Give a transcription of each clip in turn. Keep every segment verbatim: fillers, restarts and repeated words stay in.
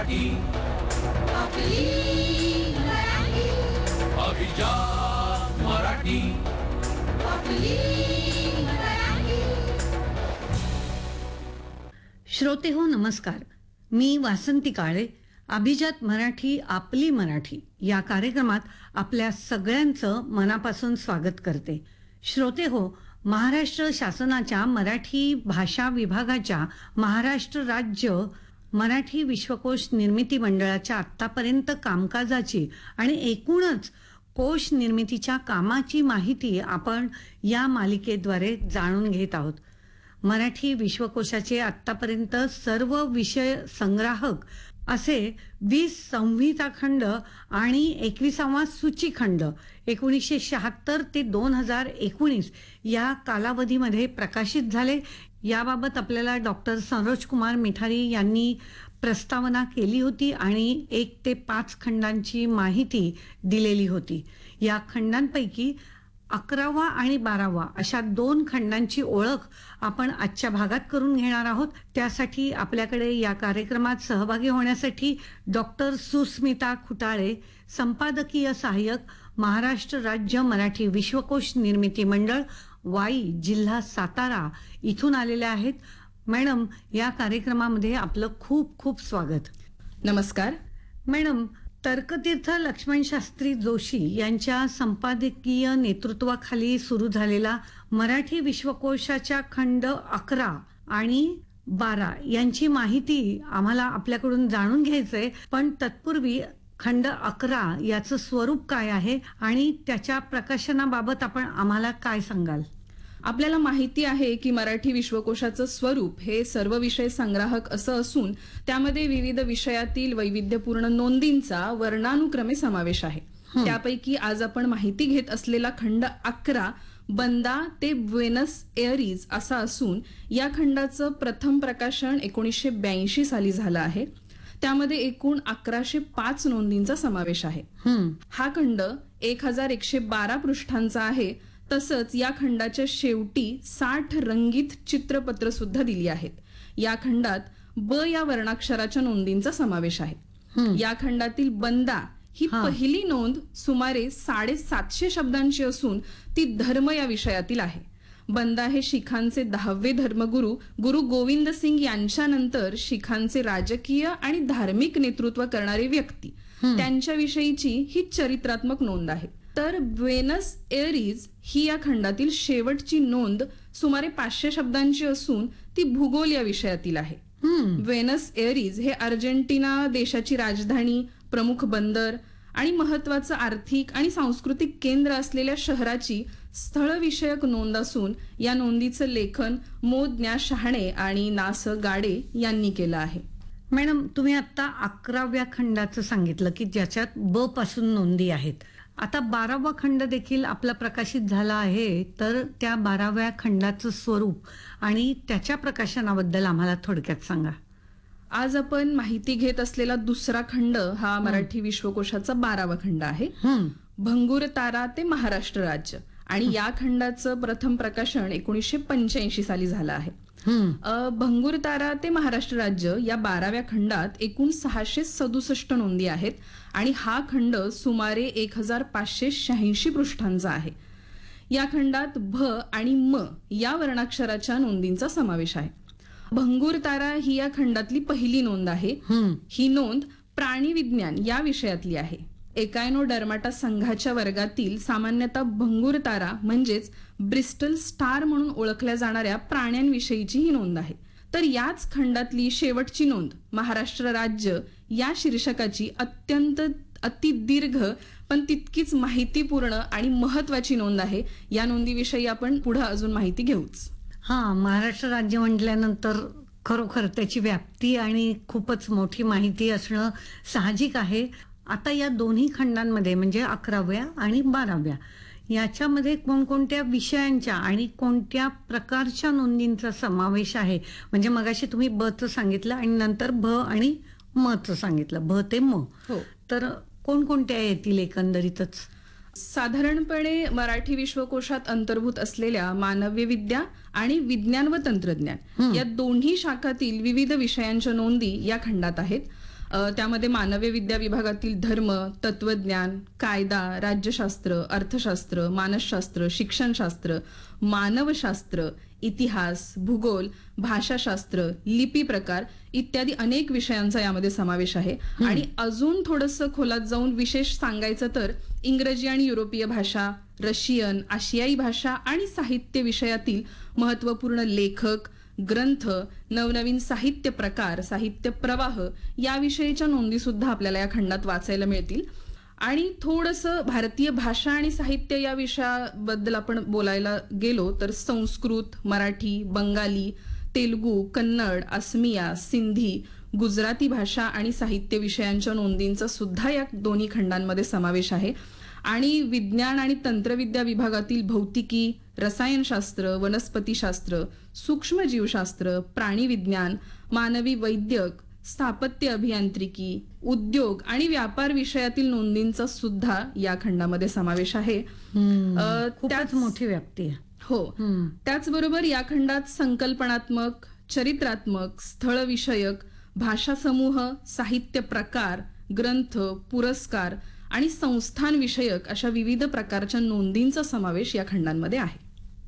मराठी आपली मराठी अभिजात मराठी आपली मराठी. श्रोते हो नमस्कार. मी वासंती काळे. अभिजात मराठी आपली मराठी या कार्यक्रमात आपल्या सगळ्यांचं मनापासून स्वागत करते. श्रोते हो, महाराष्ट्र शासनाच्या मराठी भाषा विभागाच्या महाराष्ट्र राज्य मराठी विश्वकोश निर्मिती मंडळाच्या आत्तापर्यंत कामकाजाची आणि एकूणच कोश निर्मितीच्या कामाची माहिती आपण या मालिकेद्वारे जाणून घेत आहोत. मराठी विश्वकोशाचे आत्तापर्यंत सर्व विषय संग्राहक असे वीस संहिता खंड आणि एकविसावा सूचीखंड एकोणीसशे शहात्तर ते दोन हजार एकोणीस या कालावधीमध्ये प्रकाशित झाले. याबाबत आपल्याला डॉक्टर सरोज कुमार मिठारी यांनी प्रस्तावना केली होती आणि एक ते पाच खंडांची माहिती दिलेली होती. या खंडांपैकी अकरावा आणि बारावा अशा दोन खंडांची ओळख आपण आजच्या भागात करून घेणार आहोत. त्यासाठी आपल्याकडे या कार्यक्रमात सहभागी होण्यासाठी डॉक्टर सुस्मिता खुटाळे, संपादकीय सहाय्यक, महाराष्ट्र राज्य मराठी विश्वकोश निर्मिती मंडळ, वाई, जिल्हा सातारा इथून आलेल्या आहेत. मॅडम, या कार्यक्रमामध्ये आपलं खूप खूप स्वागत. नमस्कार मॅडम. तर्कतीर्थ लक्ष्मण शास्त्री जोशी यांच्या संपादकीय नेतृत्वाखाली सुरू झालेला मराठी विश्वकोशाच्या खंड अकरा आणि बारा यांची माहिती आम्हाला आपल्याकडून जाणून घ्यायचंय. पण तत्पूर्वी खंड अकरा याचं स्वरूप काय आहे आणि त्याच्या प्रकाशनाबाबत आपण आम्हाला काय सांगाल? आपल्याला माहिती आहे की मराठी विश्वकोशाचं स्वरूप हे सर्व विषय संग्राहक असं असून त्यामध्ये विविध विषयातील वैविध्यपूर्ण नोंदींचा वर्णानुक्रमे समावेश आहे. त्यापैकी आज आपण माहिती घेत असलेला खंड अकरा बंदा ते ब्युएनस एअरीज असा असून या खंडाचं प्रथम प्रकाशन एकोणीसशे ब्याऐंशी साली झालं आहे. त्यामध्ये एकूण अकराशे पाच नोंदींचा समावेश आहे. हा खंड एक हजार एकशे बारा पृष्ठांचा आहे. तसंच या खंडाच्या शेवटी साठ रंगीत चित्रपत्र सुद्धा दिली आहेत. या खंडात ब या वर्णाक्षराच्या नोंदींचा समावेश आहे. या खंडातील बंदा ही पहिली नोंद सुमारे साडेसातशे शब्दांची असून ती धर्म या विषयातील आहे. बंदा हे शिखांचे दहावे धर्मगुरू गुरु गोविंद सिंग यांच्यानंतर शिखांचे राजकीय आणि धार्मिक नेतृत्व करणारी व्यक्ती त्यांच्याविषयीची ही चरित्रात्मक नोंद आहे. तर ब्युएनस एअरीज ही या खंडातील शेवटची नोंद सुमारे पाचशे शब्दांची असून ती भूगोल या विषयातील आहे. ब्युएनस एअरीज हे अर्जेंटिना देशाची राजधानी, प्रमुख बंदर आणि महत्वाचं आर्थिक आणि सांस्कृतिक केंद्र असलेल्या शहराची स्थळविषयक नोंद असून या नोंदीचं लेखन मोज्ञा शहाणे आणि ना स गाडे यांनी केलं आहे. मॅडम, तुम्ही आता अकराव्या खंडाचं सांगितलं की ज्याच्यात ब पासून नोंदी आहेत. आता बारावा खंड देखील आपला प्रकाशित झाला आहे, तर त्या बाराव्या खंडाचं स्वरूप आणि त्याच्या प्रकाशनाबद्दल आम्हाला थोडक्यात सांगा. आज आपण माहिती घेत असलेला दुसरा खंड हा मराठी विश्वकोशाचा बारावा खंड आहे. भंगूर तारा ते महाराष्ट्र राज्य आणि या खंडाचं प्रथम प्रकाशन एकोणीसशे पंच्याऐंशी साली झालं आहे. भंगूर तारा ते महाराष्ट्र राज्य या बाराव्या खंडात एकूण सहाशे सदुसष्ट नोंदी आहेत आणि हा खंड सुमारे एक हजार पाचशे शहाऐंशी पृष्ठांचा आहे. या खंडात भ आणि म या वर्णाक्षराच्या नोंदींचा समावेश आहे. भंगूर तारा ही या खंडातली पहिली नोंद आहे. ही नोंद प्राणी विज्ञान या विषयातली आहे. एकायनोडर्माटा संघाच्या वर्गातील सामान्यतः भंगूर तारा म्हणजेच ब्रिस्टल स्टार म्हणून ओळखल्या जाणाऱ्या प्राण्यांविषयीची ही नोंद आहे. तर याच खंडातली शेवटची नोंद महाराष्ट्र राज्य या शीर्षकाची अत्यंत अतिदीर्घ पण तितकीच माहितीपूर्ण आणि महत्वाची नोंद आहे. या नोंदीविषयी आपण पुढे अजून माहिती घेऊच. हा, महाराष्ट्र राज्य म्हटल्यानंतर खरोखर त्याची व्याप्ती आणि खूपच मोठी माहिती असणं साहजिक आहे. आता या दोन्ही खंडांमध्ये म्हणजे अकराव्या आणि बाराव्या याच्यामध्ये कोणकोणत्या विषयांच्या आणि कोणत्या प्रकारच्या नोंदींचा समावेश आहे? म्हणजे मगाशी तुम्ही ब चं सांगितलं आणि नंतर भ आणि म चं सांगितलं, भ ते म. हो, तर कोणकोणत्या येतील एकंदरीतच? साधारणपणे मराठी विश्वकोशात अंतर्भूत असलेल्या मानव्य विद्या आणि विज्ञान व तंत्रज्ञान या दोन्ही शाखातील विविध विषयांच्या नोंदी या खंडात आहेत. अ, त्यामध्ये मानवी विद्या विभागातील धर्म, तत्वज्ञान, कायदा, राज्यशास्त्र, अर्थशास्त्र, मानसशास्त्र, शिक्षणशास्त्र, मानवशास्त्र, इतिहास, भूगोल, भाषाशास्त्र, लिपी प्रकार इत्यादी अनेक विषयांचा यामध्ये समावेश आहे. आणि अजून थोडंसं खोलात जाऊन विशेष सांगायचं तर इंग्रजी आणि युरोपीय भाषा, रशियन, आशियाई भाषा आणि साहित्य विषयातील महत्वपूर्ण लेखक, ग्रंथ, नवनवीन साहित्य प्रकार, साहित्य प्रवाह याविषयीच्या नोंदी सुद्धा आपल्याला या खंडात वाचायला मिळतील. आणि थोडंसं भारतीय भाषा आणि साहित्य या विषयाबद्दल आपण बोलायला गेलो तर संस्कृत, मराठी, बंगाली, तेलुगू, कन्नड, असमिया, सिंधी, गुजराती भाषा आणि साहित्य विषयांच्या नोंदींचा सुद्धा या दोन्ही खंडांमध्ये समावेश आहे. आणि विज्ञान आणि तंत्रविद्या विभागातील भौतिकी, रसायनशास्त्र, वनस्पतीशास्त्र, सूक्ष्मजीवशास्त्र, प्राणीविज्ञान, मानवी वैद्यक, स्थापत्य अभियांत्रिकी, उद्योग आणि व्यापार विषयातील नोंदींचा सुद्धा या खंडामध्ये समावेश आहे. अ, खूपच त्याच मोठी व्याप्ती आहे. हो. त्याचबरोबर या खंडात संकल्पनात्मक, चरित्रात्मक, स्थळविषयक, भाषा समूह, साहित्य प्रकार, ग्रंथ, पुरस्कार आणि संस्थान विषयक अशा विविध प्रकारच्या नोंदींचा समावेश या खंडांमध्ये आहे.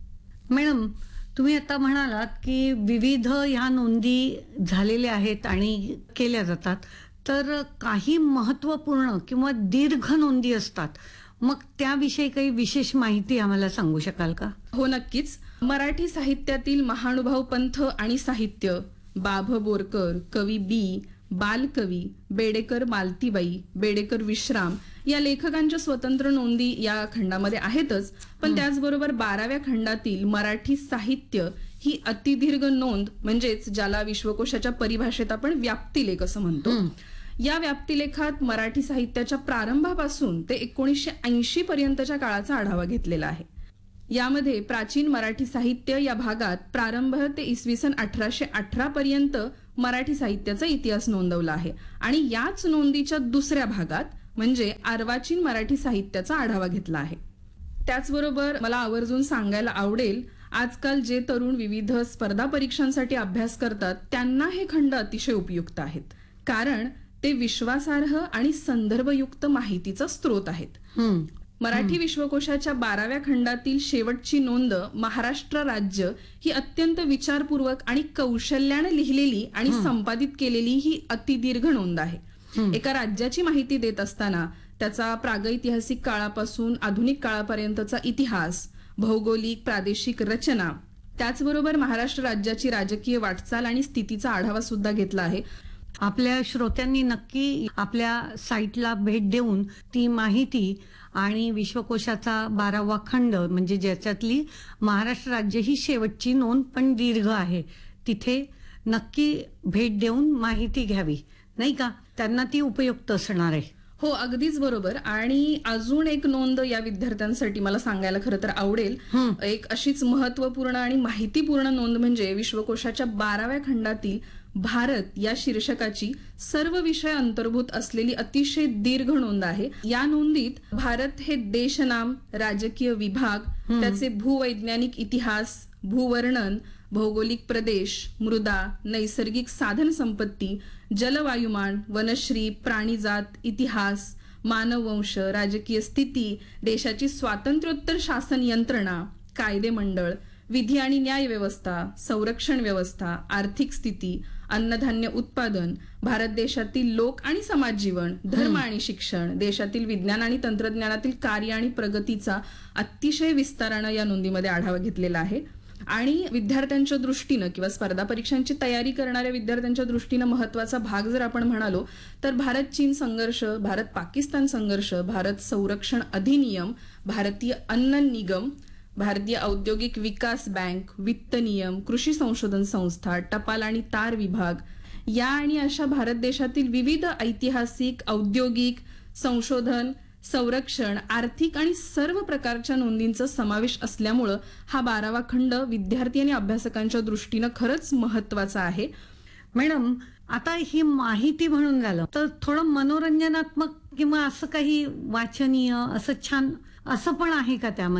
मॅडम, तुम्ही आता म्हणालात की विविध ह्या नोंदी झालेल्या आहेत आणि केल्या जातात, तर काही महत्वपूर्ण किंवा दीर्घ नोंदी असतात, मग त्याविषयी काही विशेष माहिती आम्हाला सांगू शकाल का? हो, नक्कीच. मराठी साहित्यातील महानुभाव पंथ आणि साहित्य, बाभ बोरकर, कवी बी, बालकवी, बेडेकर मालतीबाई, बेडेकर विश्राम या लेखकांच्या स्वतंत्र नोंदी या खंडामध्ये आहेतच. पण त्याचबरोबर बाराव्या खंडातील मराठी साहित्य ही अतिदीर्घ नोंद, म्हणजेच ज्याला विश्वकोशाच्या परिभाषेत आपण व्याप्तिलेख असं म्हणतो, या व्याप्तिलेखात मराठी साहित्याच्या प्रारंभापासून ते एकोणीसशे ऐंशी पर्यंतच्या काळाचा आढावा घेतलेला आहे. यामध्ये प्राचीन मराठी साहित्य या भागात प्रारंभ ते इसवी सन अठराशे अठरा पर्यंत मराठी साहित्याचा इतिहास नोंदवला आहे. आणि याच नोंदीच्या दुसऱ्या भागात म्हणजे अर्वाचीन मराठी साहित्याचा आढावा घेतला आहे. त्याचबरोबर मला आवर्जून सांगायला आवडेल, आजकाल जे तरुण विविध स्पर्धा परीक्षांसाठी अभ्यास करतात त्यांना हे खंड अतिशय उपयुक्त आहेत, कारण ते विश्वासार्ह आणि संदर्भयुक्त माहितीचा स्रोत आहेत. मराठी विश्वकोशाच्या बाराव्या खंडातील शेवटची नोंद महाराष्ट्र राज्य ही अत्यंत विचारपूर्वक आणि कौशल्याने लिहिलेली आणि संपादित केलेली ही अतिदीर्घ नोंद आहे. एका राज्याची माहिती देत असताना त्याचा प्रागैतिहासिक काळापासून आधुनिक काळापर्यंतचा इतिहास, भौगोलिक प्रादेशिक रचना, त्याचबरोबर महाराष्ट्र राज्याची राजकीय वाटचाल आणि स्थितीचा आढावा सुद्धा घेतला आहे. आपल्या श्रोत्यांनी नक्की आपल्या साईटला भेट देऊन ती माहिती आणि विश्वकोशाचा बारावा खंड म्हणजे ज्याच्यातली महाराष्ट्र राज्य ही शेवटची नोंद पण दीर्घ आहे, तिथे नक्की भेट देऊन माहिती घ्यावी, नाही का? त्यांना ती उपयुक्त असणार आहे. हो, अगदीच बरोबर. आणि अजून एक नोंद या विद्यार्थ्यांसाठी मला सांगायला खरं तर आवडेल. एक अशीच महत्वपूर्ण आणि माहितीपूर्ण नोंद म्हणजे विश्वकोशाच्या बाराव्या खंडातील भारत या शीर्षकाची सर्व विषय अंतर्भूत असलेली अतिशय दीर्घ नोंद आहे. या नोंदीत भारत हे देशनाम, राजकीय विभाग, त्याचे भूवैज्ञानिक इतिहास, भूवर्णन, भौगोलिक प्रदेश, मृदा, नैसर्गिक साधन संपत्ती, जलवायुमान, वनश्री, प्राणीजात, इतिहास, मानववंश, राजकीय स्थिती, देशाची स्वातंत्र्योत्तर शासन यंत्रणा, कायदे मंडळ, विधी आणि न्याय व्यवस्था, संरक्षण व्यवस्था, आर्थिक स्थिती, अन्नधान्य उत्पादन, भारत देशातील लोक आणि समाज जीवन, धर्म आणि शिक्षण, देशातील विज्ञान आणि तंत्रज्ञानातील कार्य आणि प्रगतीचा अतिशय विस्तारानं या नोंदीमध्ये आढावा घेतलेला आहे. आणि विद्यार्थ्यांच्या दृष्टीनं किंवा स्पर्धा परीक्षांची तयारी करणाऱ्या विद्यार्थ्यांच्या दृष्टीनं महत्वाचा भाग जर आपण म्हणालो तर भारत चीन संघर्ष, भारत पाकिस्तान संघर्ष, भारत संरक्षण अधिनियम, भारतीय अन्न निगम, भारतीय औद्योगिक विकास बँक, वित्त नियम, कृषी संशोधन संस्था, टपाल आणि तार विभाग या आणि अशा भारत देशातील विविध ऐतिहासिक, औद्योगिक, संशोधन, संरक्षण, आर्थिक आणि सर्व प्रकारच्या नोंदींचा समावेश असल्यामुळं हा बारावा खंड विद्यार्थी आणि अभ्यासकांच्या दृष्टीनं खरंच महत्वाचा आहे. मॅडम, आता ही माहिती म्हणून झालं, तर थोडं मनोरंजनात्मक किंवा असं काही वाचनीय असं छान असं पण आहे का त्यामध्ये?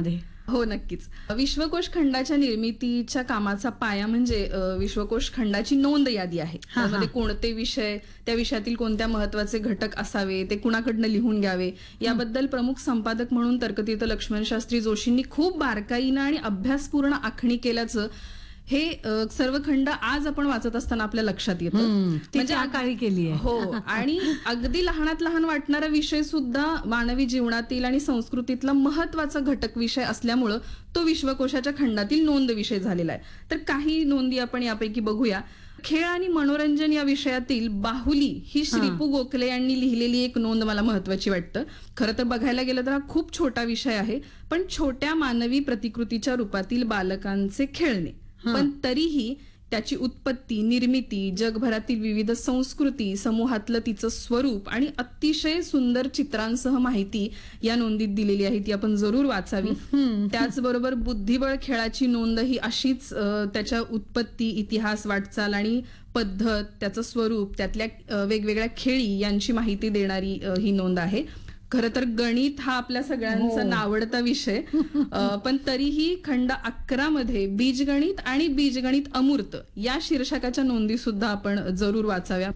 हो, नक्कीच. विश्वकोश खंडाच्या निर्मितीच्या कामाचा पाया म्हणजे अ, विश्वकोश खंडाची नोंद यादी आहे. हा, हा. त्यामध्ये कोणते विषय, त्या विषयातील कोणत्या महत्वाचे घटक असावे, ते कुणाकडनं लिहून घ्यावे, याबद्दल प्रमुख संपादक म्हणून तर्कतीर्थ लक्ष्मण शास्त्री जोशींनी खूप बारकाईनं आणि अभ्यासपूर्ण आखणी केल्याचं हे अ, सर्व खंड आज आपण वाचत असताना आपल्या लक्षात येतं. हम्म, ती म्हणजे त्या काळी केली आहे. हो, आणि अगदी लहानात लहान वाटणारा विषय सुद्धा मानवी जीवनातील आणि संस्कृतीतला महत्वाचा घटक विषय असल्यामुळं तो विश्वकोशाच्या खंडातील नोंद विषय झालेला आहे. तर काही नोंदी आपण यापैकी बघूया. खेळ आणि मनोरंजन या विषयातील बाहुली ही श्रीपू गोखले यांनी लिहिलेली एक नोंद मला महत्वाची वाटतं. खरं तर बघायला गेलं तर हा खूप छोटा विषय आहे, पण छोट्या मानवी प्रतिकृतीच्या रूपातील बालकांचे खेळणे, पण तरीही त्याची उत्पत्ती, निर्मिती, जगभरातील विविध संस्कृती, समूहातलं तिचं स्वरूप आणि अतिशय सुंदर चित्रांसह माहिती या नोंदीत दिलेली आहे. ती आपण जरूर वाचावी. त्याचबरोबर बुद्धिबळ खेळाची नोंद ही अशीच अ, त्याच्या उत्पत्ती, इतिहास, वाटचाल आणि पद्धत, त्याचं स्वरूप, त्यातल्या अ, वेगवेगळ्या खेळी यांची माहिती देणारी अ, ही नोंद आहे. खरं तर गणित हा आपल्या सगळ्यांचा नावडता विषय, अ, पण तरीही खंड अकरा मध्ये बीजगणित आणि बीजगणित अमूर्त या शीर्षकाच्या नोंदी सुद्धा आपण जरूर वाचाव्या.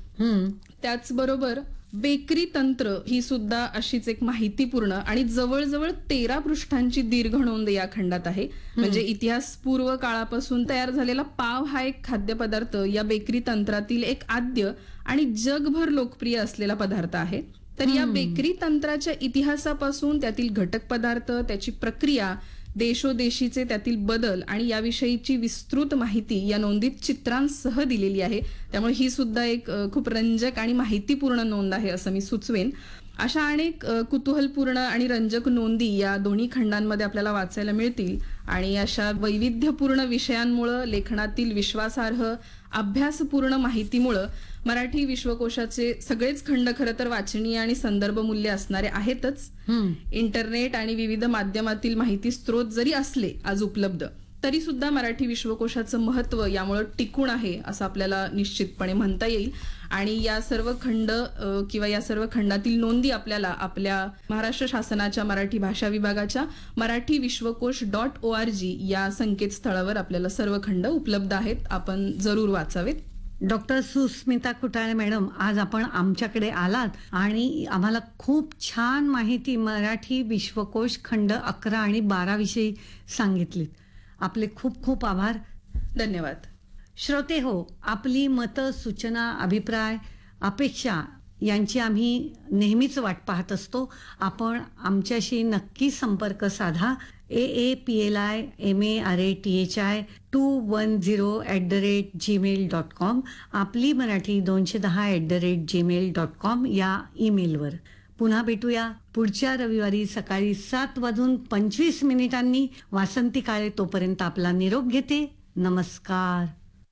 त्याचबरोबर बेकरी तंत्र ही सुद्धा अशीच एक माहितीपूर्ण आणि जवळजवळ तेरा पृष्ठांची दीर्घ नोंद या खंडात आहे. म्हणजे इतिहास पूर्व काळापासून तयार झालेला पाव हा एक खाद्यपदार्थ या बेकरी तंत्रातील एक आद्य आणि जगभर लोकप्रिय असलेला पदार्थ आहे. तर या बेकरी तंत्राच्या इतिहासापासून त्यातील घटक पदार्थ, त्याची प्रक्रिया, देशोदेशीचे त्यातील बदल आणि याविषयीची विस्तृत माहिती या नोंदीत चित्रांसह दिलेली आहे. त्यामुळे ही सुद्धा एक अ, खूप रंजक आणि माहितीपूर्ण नोंद आहे असं मी सुचवेन. अशा अनेक अ, कुतूहलपूर्ण आणि रंजक नोंदी या दोन्ही खंडांमध्ये आपल्याला वाचायला मिळतील. आणि अशा वैविध्यपूर्ण विषयांमुळं, लेखनातील विश्वासार्ह अभ्यासपूर्ण माहितीमुळं मराठी विश्वकोशाचे सगळेच खंड खरं तर वाचनीय आणि संदर्भ मूल्य असणारे आहेतच. इंटरनेट आणि विविध माध्यमातील माहिती स्रोत जरी असले आज उपलब्ध, तरी सुद्धा मराठी विश्वकोशाचं महत्व यामुळे टिकून आहे असं आपल्याला निश्चितपणे म्हणता येईल. आणि या सर्व खंड अ, किंवा या सर्व खंडातील नोंदी आपल्याला आपल्या महाराष्ट्र शासनाच्या मराठी भाषा विभागाच्या मराठी विश्वकोश डॉट ओ आर जी या संकेतस्थळावर आपल्याला सर्व खंड उपलब्ध आहेत. आपण जरूर वाचावेत. डॉक्टर सुस्मिता खुटाळे मॅडम, आज आपण आमच्याकडे आलात आणि आम्हाला खूप छान माहिती मराठी विश्वकोश खंड अकरा आणि बारा विषयी सांगितलीत. आपले खूप खूप आभार. धन्यवाद. श्रोते हो, आपली मतं, सूचना, अभिप्राय, अपेक्षा यांची आम्ही नेहमीच वाट पाहत असतो. आपण आमच्याशी नक्की संपर्क साधा. ए A P L I M A R A T H I to one zero at the rate Gmail dot com, आपली मराठी दोनशे दहा at the rate Gmail dot com या ईमेलवर. पुन्हा भेटूया पुढच्या रविवारी सकाळी सात वाजून पंचवीस मिनिटांनी. वासंती काळे तोपर्यंत आपला निरोप घेते. नमस्कार.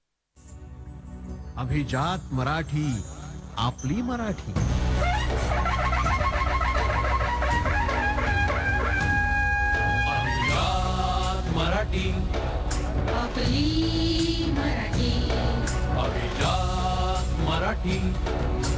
अभिजात मराठी, आपली मराठी. अभिजात मराठी, आपली मराठी. अभिजात मराठी.